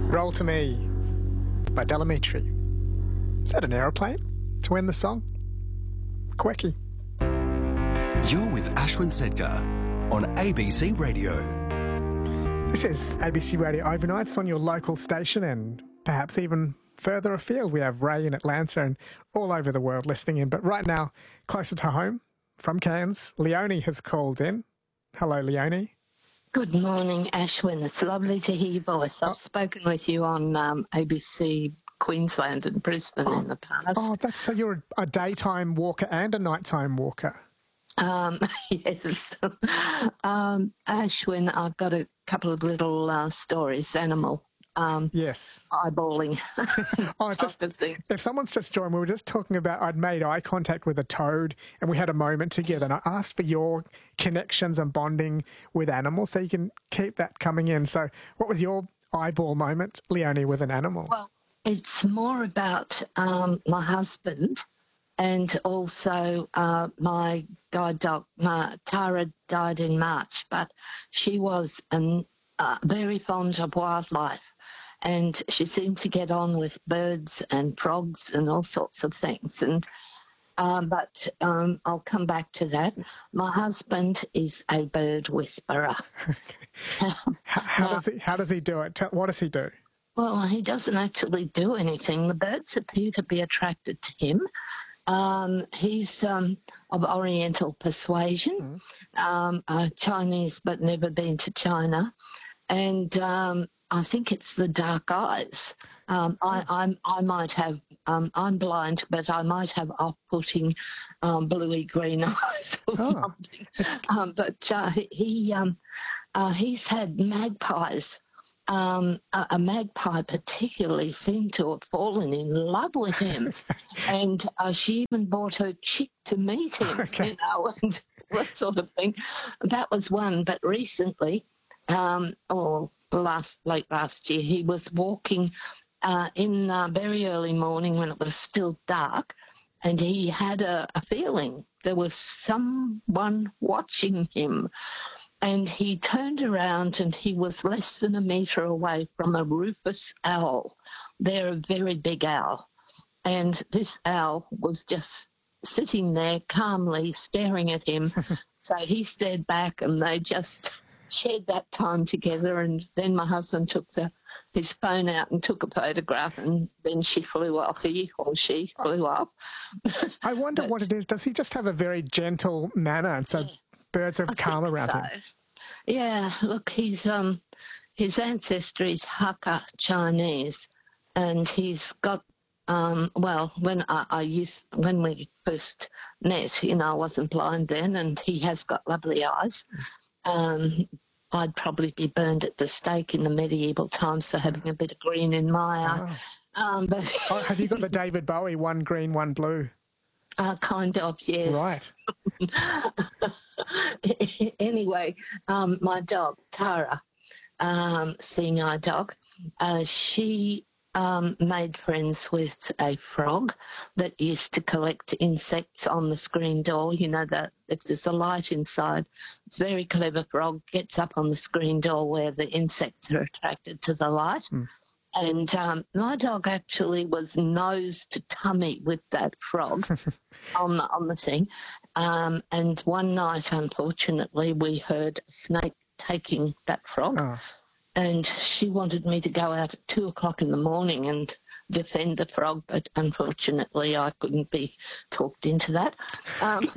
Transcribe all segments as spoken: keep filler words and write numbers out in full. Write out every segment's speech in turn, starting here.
Roll to Me by Delamitri. Is that an aeroplane to end the song? Quirky. You're with Ashwin Sedgar on A B C Radio. This is A B C Radio Overnights on your local station and perhaps even further afield. We have Ray in Atlanta and all over the world listening in. But right now, closer to home, from Cairns, Leonie has called in. Hello, Leonie. Good morning, Ashwin. It's lovely to hear your voice. I've oh. spoken with you on um, A B C Queensland and Brisbane oh. in the past. Oh, that's so you're a daytime walker and a nighttime walker. Um, yes. um, Ashwin, I've got a couple of little uh, stories, animal. Um, yes. Eyeballing. oh, just, if someone's just joined, we were just talking about, I'd made eye contact with a toad and we had a moment together and I asked for your connections and bonding with animals so you can keep that coming in. So what was your eyeball moment, Leonie, with an animal? Well, it's more about um, my husband and also uh, my guide dog. My, Tara died in March, but she was an, uh, very fond of wildlife. And she seemed to get on with birds and frogs and all sorts of things. And um, but um, I'll come back to that. My husband is a bird whisperer. how, how now, does he? How does he do it? What does he do? Well, he doesn't actually do anything. The birds appear to be attracted to him. Um, he's um, of Oriental persuasion, mm. um, uh, Chinese, but never been to China, and. Um, I think it's the dark eyes. Um, I, I'm, I might have, um, I'm blind, but I might have off-putting um, bluey-green eyes or oh. something. Um, but uh, he, um, uh, he's had magpies. Um, a, a magpie particularly seemed to have fallen in love with him. and uh, she even brought her chick to meet him, okay. you know, and that sort of thing. That was one. But recently, um, or... Last late last year, he was walking uh, in uh, very early morning when it was still dark, and he had a, a feeling there was someone watching him. And he turned around, and he was less than a metre away from a rufous owl. They're a very big owl, and this owl was just sitting there calmly staring at him. So he stared back, and they just shared that time together, and then my husband took the, his phone out and took a photograph, and then she flew off, he or she flew off. I wonder but, what it is. Does he just have a very gentle manner, and so yeah, birds are I calm around so. him? Yeah, look, he's um, his ancestry is Hakka Chinese, and he's got, um, well, when I, I used, when we first met, you know, I wasn't blind then, and he has got lovely eyes. Um, I'd probably be burned at the stake in the medieval times for having a bit of green in my eye. Oh. Um, but oh, have you got the David Bowie, one green, one blue? Uh, kind of, yes. Right. Anyway, um, my dog, Tara, um, seeing eye dog, uh, she um, made friends with a frog that used to collect insects on the screen door. You know, that if there's a light inside, it's a very clever frog, gets up on the screen door where the insects are attracted to the light. Mm. And um, my dog actually was nose to tummy with that frog on the on the thing. Um, and one night, unfortunately, we heard a snake taking that frog. Oh. And she wanted me to go out at two o'clock in the morning and defend the frog, but unfortunately I couldn't be talked into that. Um,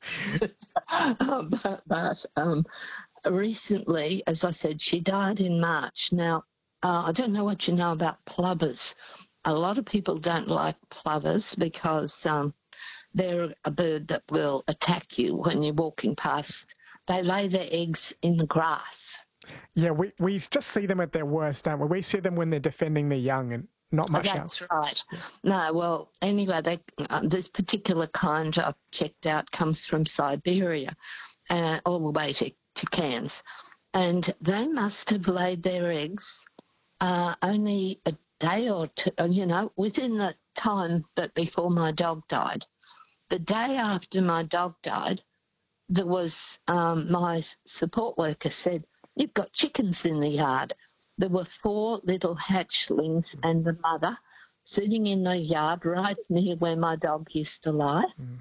but but um, recently, as I said, she died in March. Now, uh, I don't know what you know about plovers. A lot of people don't like plovers because um, they're a bird that will attack you when you're walking past. They lay their eggs in the grass. Yeah, we, we just see them at their worst, don't we? We see them when they're defending their young and not much That's else. That's right. No, well, anyway, they, uh, this particular kind I've checked out comes from Siberia, uh, all the way to, to Cairns. And they must have laid their eggs uh, only a day or two, you know, within the time that before my dog died. The day after my dog died, there was um, my support worker said, "You've got chickens in the yard." there were four little hatchlings and the mother sitting in the yard right near where my dog used to lie. Mm.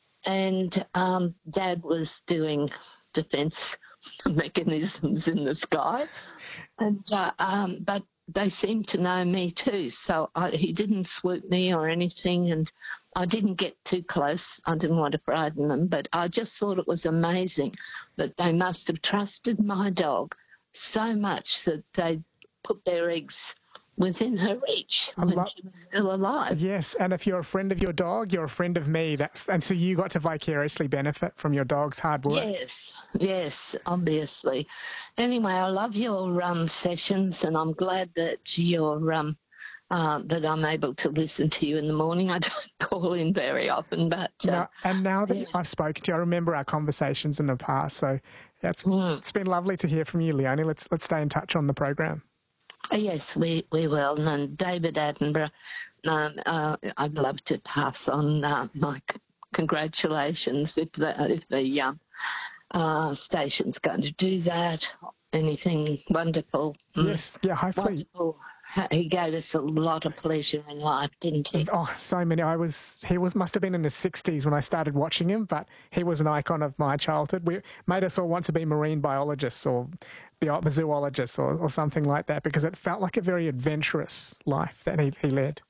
And um, Dad was doing defence mechanisms in the sky. And uh, um, but they seemed to know me too, so I, he didn't swoop me or anything, and I didn't get too close. I didn't want to frighten them, but I just thought it was amazing that they must have trusted my dog so much that they put their eggs within her reach when lo- she was still alive. Yes, and if you're a friend of your dog, you're a friend of me. That's and so you got to vicariously benefit from your dog's hard work. Yes, yes, obviously. Anyway, I love your um, sessions, and I'm glad that you're um, uh, that I'm able to listen to you in the morning. I don't call in very often, but uh, no, and now that yeah. I've spoken to you, I remember our conversations in the past. So yeah, it's, mm. it's been lovely to hear from you, Leonie. Let's let's stay in touch on the program. Yes, we, we will. And David Attenborough, um, uh, I'd love to pass on uh, my c- congratulations if the, if the um, uh, station's going to do that. Anything wonderful. Yes, yeah, hopefully. Wonderful. He gave us a lot of pleasure in life, didn't he? Oh, so many. I was, he was, must have been in his sixties when I started watching him, but he was an icon of my childhood. We made us all want to be marine biologists or zoologists or, or something like that, because it felt like a very adventurous life that he, he led.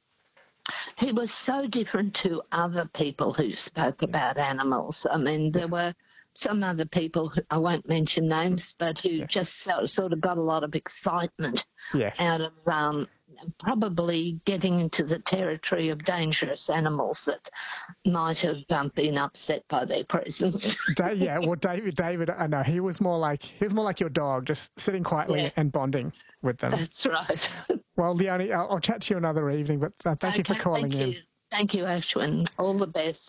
He was so different to other people who spoke about animals. I mean, there were some other people, who, I won't mention names, but who yeah. just sort, sort of got a lot of excitement yes. out of um, probably getting into the territory of dangerous animals that might have um, been upset by their presence. da- yeah, well, David, David, I know he was more like he was more like your dog, just sitting quietly yeah. and bonding with them. That's right. Well, Leonie, I'll, I'll chat to you another evening, but uh, thank okay, you for calling thank in. You. Thank you, Ashwin. All the best.